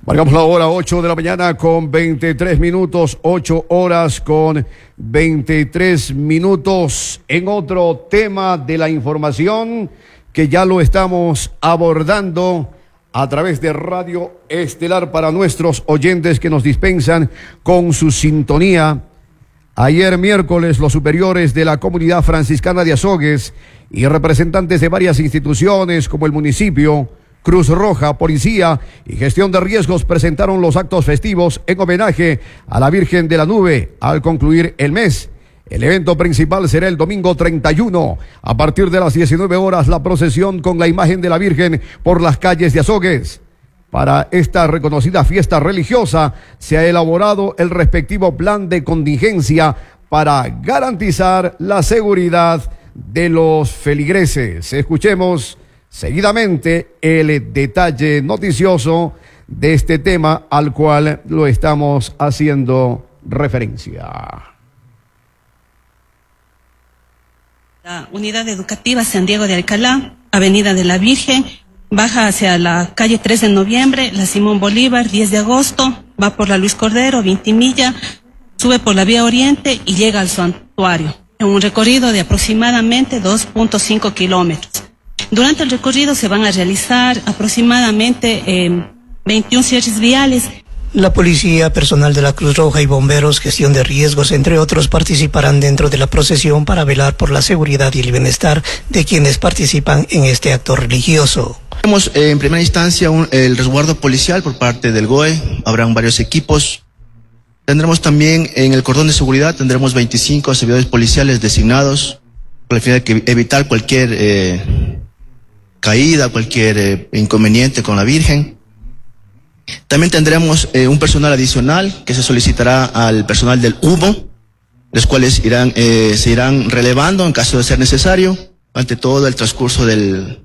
Marcamos la hora 8 de la mañana con 23 minutos, 8 horas con 23 minutos. En otro tema de la información que ya lo estamos abordando a través de Radio Estelar para nuestros oyentes que nos dispensan con su sintonía. Ayer miércoles los superiores de la comunidad franciscana de Azogues y representantes de varias instituciones como el municipio, Cruz Roja, Policía y Gestión de Riesgos presentaron los actos festivos en homenaje a la Virgen de la Nube al concluir el mes. El evento principal será el domingo 31. A partir de las 19 horas, la procesión con la imagen de la Virgen por las calles de Azogues. Para esta reconocida fiesta religiosa se ha elaborado el respectivo plan de contingencia para garantizar la seguridad de los feligreses. Escuchemos seguidamente el detalle noticioso de este tema al cual lo estamos haciendo referencia. La unidad educativa San Diego de Alcalá, Avenida de la Virgen, baja hacia la calle 3 de noviembre, la Simón Bolívar, 10 de agosto, va por la Luis Cordero, Vintimilla, sube por la vía Oriente y llega al santuario, en un recorrido de aproximadamente 2.5 kilómetros. Durante el recorrido se van a realizar aproximadamente 21 cierres viales. La policía, personal de la Cruz Roja y bomberos, gestión de riesgos, entre otros, participarán dentro de la procesión para velar por la seguridad y el bienestar de quienes participan en este acto religioso. Tenemos en primera instancia el resguardo policial por parte del GOE, habrán varios equipos. Tendremos también en el cordón de seguridad, tendremos 25 servidores policiales designados con la finalidad de evitar cualquier caída, cualquier inconveniente con la Virgen. También tendremos un personal adicional que se solicitará al personal del humo, los cuales se irán relevando en caso de ser necesario ante todo el transcurso del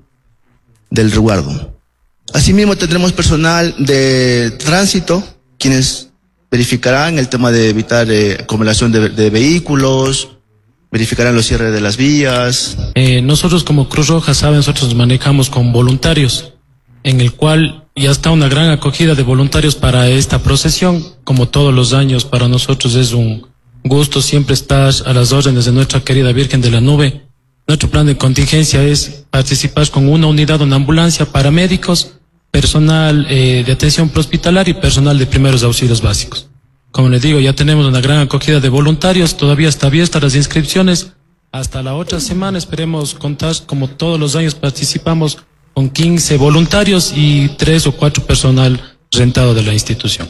resguardo. Asimismo tendremos personal de tránsito, quienes verificarán el tema de evitar acumulación de vehículos, verificarán los cierres de las vías. Nosotros como Cruz Roja, nosotros nos manejamos con voluntarios, en el cual ya está una gran acogida de voluntarios para esta procesión. Como todos los años, para nosotros es un gusto siempre estar a las órdenes de nuestra querida Virgen de la Nube. Nuestro plan de contingencia es participar con una unidad, una ambulancia, paramédicos, personal de atención prehospitalaria y personal de primeros auxilios básicos. Como les digo, ya tenemos una gran acogida de voluntarios, todavía está abiertas las inscripciones. Hasta la otra semana esperemos contar, como todos los años participamos, con 15 voluntarios y 3 o 4 personal rentado de la institución.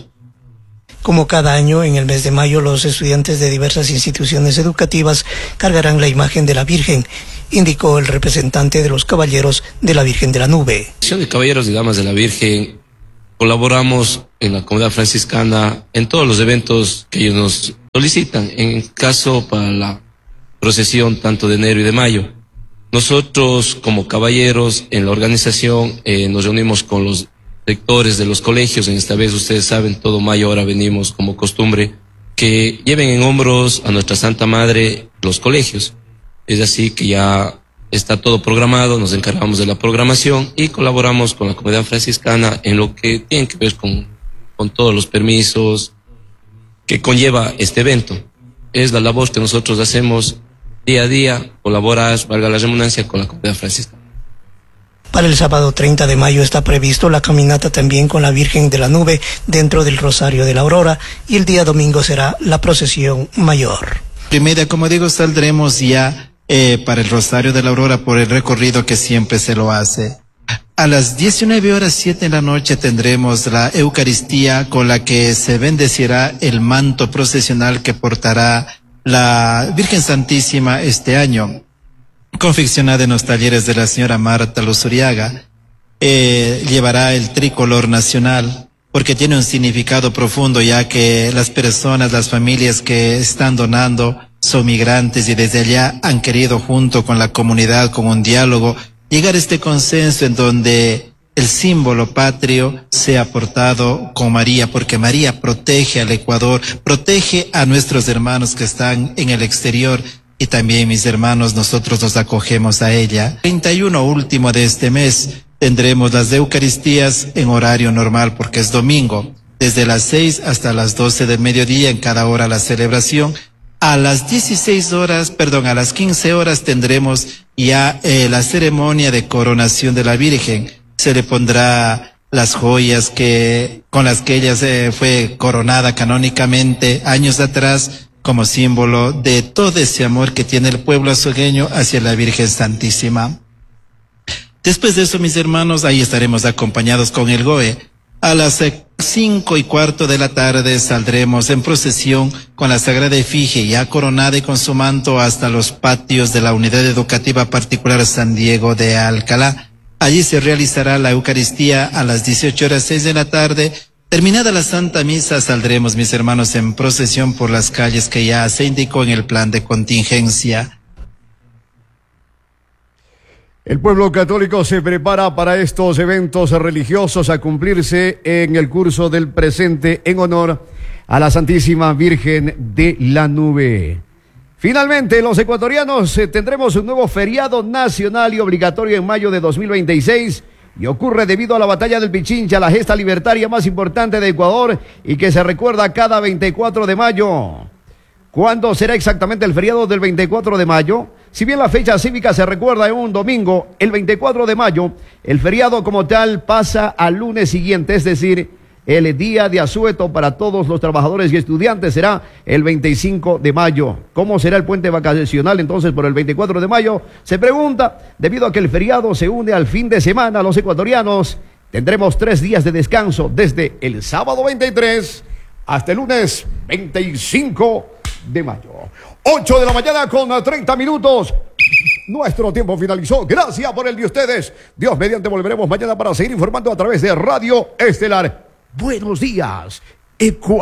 Como cada año, en el mes de mayo, los estudiantes de diversas instituciones educativas cargarán la imagen de la Virgen, indicó el representante de los Caballeros de la Virgen de la Nube. La Asociación de Caballeros de Damas de la Virgen colaboramos en la comunidad franciscana en todos los eventos que ellos nos solicitan, en caso para la procesión tanto de enero y de mayo. Nosotros como caballeros en la organización nos reunimos con los rectores de los colegios. En esta vez, ustedes saben, todo mayo ahora venimos como costumbre que lleven en hombros a nuestra Santa Madre los colegios. Es así que ya está todo programado, nos encargamos de la programación y colaboramos con la comunidad franciscana en lo que tiene que ver con todos los permisos que conlleva este evento. Es la labor que nosotros hacemos día a día, colaborar, valga la redundancia, con la comunidad franciscana. Para el sábado 30 de mayo está previsto la caminata también con la Virgen de la Nube dentro del Rosario de la Aurora, y el día domingo será la procesión mayor. Primera, como digo, saldremos ya para el Rosario de la Aurora por el recorrido que siempre se lo hace. A las 19:07 de la noche tendremos la Eucaristía con la que se bendecirá el manto procesional que portará la Virgen Santísima este año, confeccionada en los talleres de la señora Marta Luzuriaga. Llevará el tricolor nacional porque tiene un significado profundo, ya que las personas, las familias que están donando son migrantes y desde allá han querido, junto con la comunidad, con un diálogo, llegar a este consenso en donde el símbolo patrio sea portado con María, porque María protege al Ecuador, protege a nuestros hermanos que están en el exterior, y también, mis hermanos, nosotros nos acogemos a ella. 31 último de este mes tendremos las Eucaristías en horario normal porque es domingo, desde las 6 hasta las 12 del mediodía en cada hora la celebración. A las 15 horas tendremos ya la ceremonia de coronación de la Virgen. Se le pondrá las joyas con las que ella fue coronada canónicamente años atrás, como símbolo de todo ese amor que tiene el pueblo azogueño hacia la Virgen Santísima. Después de eso, mis hermanos, ahí estaremos acompañados con el GOE. A las 5:15 de la tarde saldremos en procesión con la Sagrada Efigie ya coronada y con su manto hasta los patios de la Unidad Educativa Particular San Diego de Alcalá. Allí se realizará la Eucaristía a las 18:06 de la tarde. Terminada la Santa Misa, saldremos, mis hermanos, en procesión por las calles que ya se indicó en el plan de contingencia. El pueblo católico se prepara para estos eventos religiosos a cumplirse en el curso del presente en honor a la Santísima Virgen de la Nube. Finalmente, los ecuatorianos tendremos un nuevo feriado nacional y obligatorio en mayo de 2026 y ocurre debido a la batalla del Pichincha, la gesta libertaria más importante de Ecuador y que se recuerda cada 24 de mayo. ¿Cuándo será exactamente el feriado del 24 de mayo? Si bien la fecha cívica se recuerda en un domingo, el 24 de mayo, el feriado como tal pasa al lunes siguiente, es decir, el día de asueto para todos los trabajadores y estudiantes será el 25 de mayo. ¿Cómo será el puente vacacional entonces por el 24 de mayo? Se pregunta, debido a que el feriado se une al fin de semana, los ecuatorianos tendremos 3 días de descanso desde el sábado 23 hasta el lunes 25 de mayo. 8 de la mañana con 30 minutos. Nuestro tiempo finalizó. Gracias por el de ustedes. Dios mediante volveremos mañana para seguir informando a través de Radio Estelar. Buenos días, Ecuador.